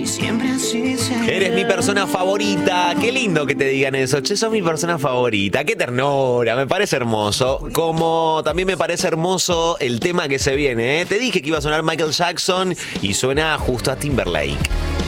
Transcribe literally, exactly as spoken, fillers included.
y siempre así será. Eres mi persona favorita. Qué lindo que te digan eso. Che, sos mi persona favorita. Qué ternura. Me parece hermoso. Como también me parece hermoso el tema que se viene, ¿eh? Te dije que iba a sonar Michael Jackson y suena justo a Timberlake.